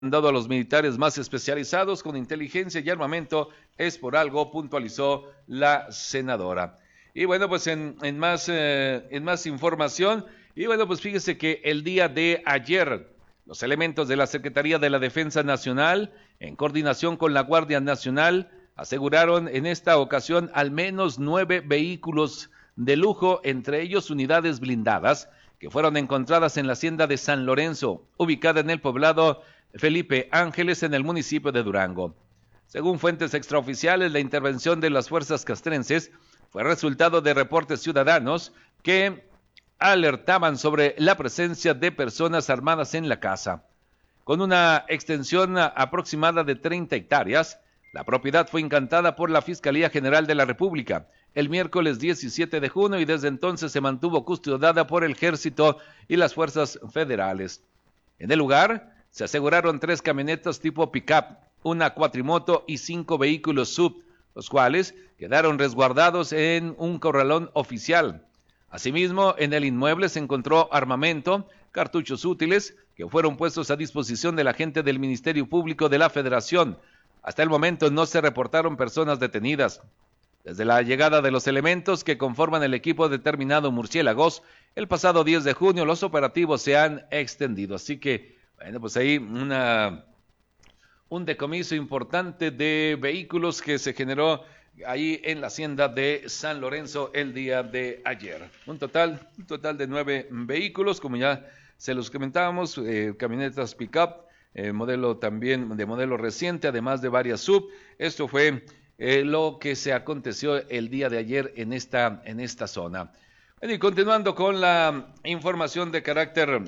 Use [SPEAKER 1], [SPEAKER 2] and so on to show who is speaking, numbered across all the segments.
[SPEAKER 1] dado a los militares más especializados con inteligencia y armamento es por algo, puntualizó la senadora. Y bueno, pues en más información, y bueno, pues fíjese que el día de ayer, los elementos de la Secretaría de la Defensa Nacional, en coordinación con la Guardia Nacional, aseguraron en esta ocasión al menos 9 vehículos de lujo, entre ellos unidades blindadas, que fueron encontradas en la hacienda de San Lorenzo, ubicada en el poblado Felipe Ángeles, en el municipio de Durango. Según fuentes extraoficiales, la intervención de las fuerzas castrenses fue resultado de reportes ciudadanos que alertaban sobre la presencia de personas armadas en la casa. Con una extensión aproximada de 30 hectáreas, la propiedad fue incantada por la Fiscalía General de la República el miércoles 17 de junio y desde entonces se mantuvo custodiada por el Ejército y las fuerzas federales. En el lugar se aseguraron 3 camionetas tipo pick-up, una cuatrimoto y 5 vehículos SUV, los cuales quedaron resguardados en un corralón oficial. Asimismo, en el inmueble se encontró armamento, cartuchos útiles, que fueron puestos a disposición de la gente del Ministerio Público de la Federación. Hasta el momento no se reportaron personas detenidas. Desde la llegada de los elementos que conforman el equipo determinado Murciélagos, el pasado 10 de junio los operativos se han extendido. Así que, bueno, pues ahí un decomiso importante de vehículos que se generó ahí en la hacienda de San Lorenzo el día de ayer. Un total de 9 vehículos, como ya se los comentábamos, camionetas pick-up, modelo también de modelo reciente, además de varias sub. Esto fue lo que se aconteció el día de ayer en esta zona. Bueno, y continuando con la información de carácter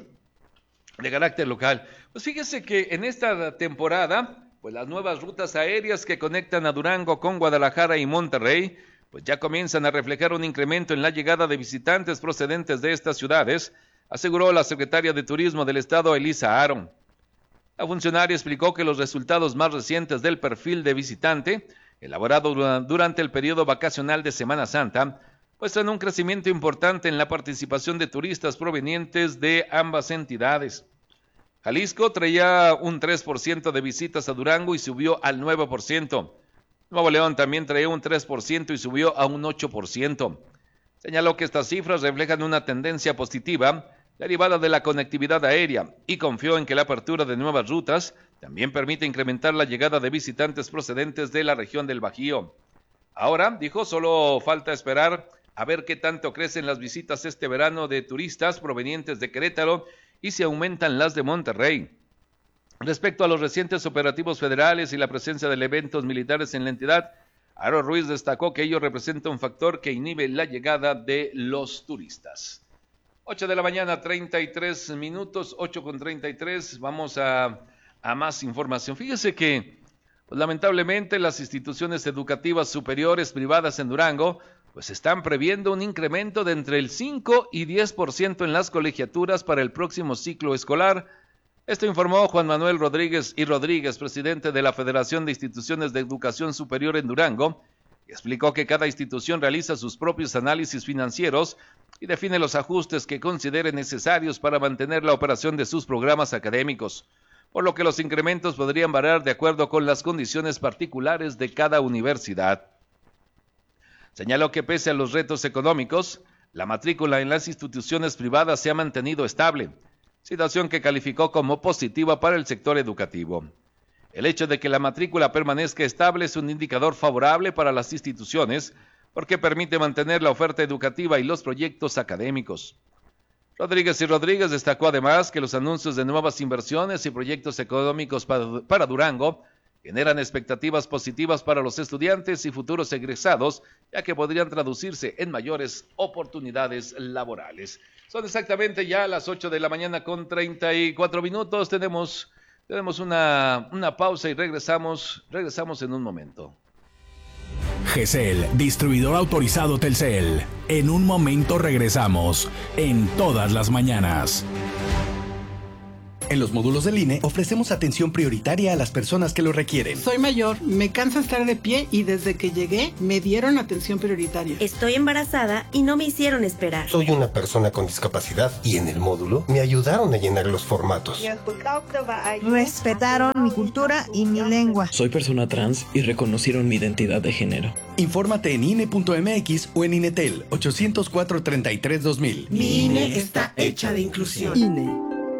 [SPEAKER 1] local, pues fíjese que en esta temporada, pues las nuevas rutas aéreas que conectan a Durango con Guadalajara y Monterrey, pues ya comienzan a reflejar un incremento en la llegada de visitantes procedentes de estas ciudades, aseguró la secretaria de Turismo del Estado, Elisa Aaron. La funcionaria explicó que los resultados más recientes del perfil de visitante, elaborado durante el periodo vacacional de Semana Santa, muestran un crecimiento importante en la participación de turistas provenientes de ambas entidades. Jalisco traía un 3% de visitas a Durango y subió al 9%. Nuevo León también traía un 3% y subió a un 8%. Señaló que estas cifras reflejan una tendencia positiva derivada de la conectividad aérea y confió en que la apertura de nuevas rutas también permite incrementar la llegada de visitantes procedentes de la región del Bajío. Ahora, dijo, solo falta esperar a ver qué tanto crecen las visitas este verano de turistas provenientes de Querétaro y si aumentan las de Monterrey. Respecto a los recientes operativos federales y la presencia de eventos militares en la entidad, Aro Ruiz destacó que ello representa un factor que inhibe la llegada de los turistas. 8 de la mañana, 33 minutos, 8:33, vamos a más información. Fíjese que, pues, lamentablemente, las instituciones educativas superiores privadas en Durango, pues están previendo un incremento de entre el 5 y 10% en las colegiaturas para el próximo ciclo escolar. Esto informó Juan Manuel Rodríguez y Rodríguez, presidente de la Federación de Instituciones de Educación Superior en Durango, y explicó que cada institución realiza sus propios análisis financieros y define los ajustes que considere necesarios para mantener la operación de sus programas académicos, por lo que los incrementos podrían variar de acuerdo con las condiciones particulares de cada universidad. Señaló que pese a los retos económicos, la matrícula en las instituciones privadas se ha mantenido estable, situación que calificó como positiva para el sector educativo. El hecho de que la matrícula permanezca estable es un indicador favorable para las instituciones porque permite mantener la oferta educativa y los proyectos académicos. Rodríguez y Rodríguez destacó además que los anuncios de nuevas inversiones y proyectos económicos para Durango generan expectativas positivas para los estudiantes y futuros egresados, ya que podrían traducirse en mayores oportunidades laborales. Son exactamente ya las 8 de la mañana con 34 minutos. Tenemos una pausa y regresamos en un momento.
[SPEAKER 2] GESEL, distribuidor autorizado Telcel. En un momento regresamos, en todas las mañanas.
[SPEAKER 3] En los módulos del INE ofrecemos atención prioritaria a las personas que lo requieren.
[SPEAKER 4] Soy mayor, me cansa estar de pie y desde que llegué me dieron atención prioritaria.
[SPEAKER 5] Estoy embarazada y no me hicieron esperar.
[SPEAKER 6] Soy una persona con discapacidad y en el módulo me ayudaron a llenar los formatos.
[SPEAKER 7] Respetaron mi cultura y mi lengua.
[SPEAKER 8] Soy persona trans y reconocieron mi identidad de género.
[SPEAKER 3] Infórmate en INE.mx o en INETEL 804-33-2000.
[SPEAKER 4] Mi INE está hecha de inclusión.
[SPEAKER 7] INE.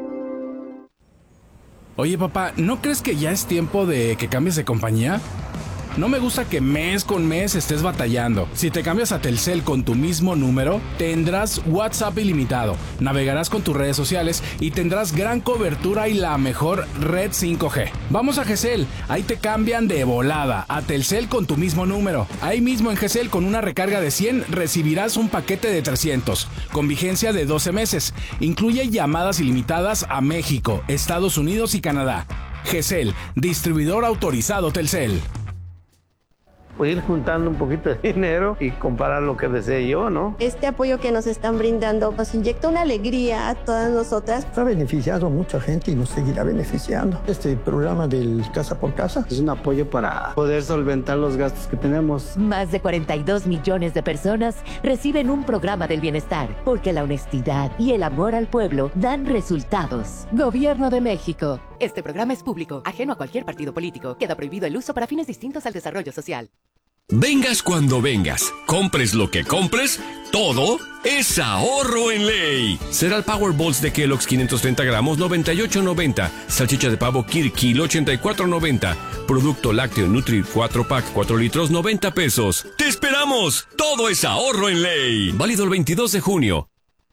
[SPEAKER 9] Oye, papá, ¿no crees que ya es tiempo de que cambies de compañía? No me gusta que mes con mes estés batallando. Si te cambias a Telcel con tu mismo número, tendrás WhatsApp ilimitado, navegarás con tus redes sociales y tendrás gran cobertura y la mejor red 5G. Vamos a GESEL, ahí te cambian de volada a Telcel con tu mismo número. Ahí mismo en GESEL, con una recarga de 100 recibirás un paquete de 300 con vigencia de 12 meses. Incluye llamadas ilimitadas a México, Estados Unidos y Canadá. GESEL, distribuidor autorizado Telcel.
[SPEAKER 10] Ir juntando un poquito de dinero y comprar lo que desee yo, ¿no?
[SPEAKER 5] Este apoyo que nos están brindando nos inyecta una alegría a todas nosotras.
[SPEAKER 11] Ha beneficiado a mucha gente y nos seguirá beneficiando. Este programa del Casa por Casa
[SPEAKER 10] es un apoyo para poder solventar los gastos que tenemos.
[SPEAKER 12] Más de 42 millones de personas reciben un programa del bienestar, porque la honestidad y el amor al pueblo dan resultados. Gobierno de México. Este programa es público, ajeno a cualquier partido político. Queda prohibido el uso para fines distintos al desarrollo social.
[SPEAKER 13] Vengas cuando vengas, compres lo que compres, todo es ahorro en ley. Cereal Powerballs de Kellogg's 530 gramos, 98.90. Salchicha de pavo Kirkil, 84.90. Producto lácteo Nutri 4 pack, 4 litros, 90 pesos. ¡Te esperamos! Todo es ahorro en ley. Válido el 22 de junio.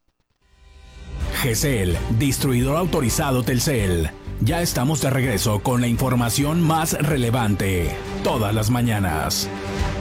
[SPEAKER 2] GESEL, distribuidor autorizado Telcel. Ya estamos de regreso con la información más relevante todas las mañanas.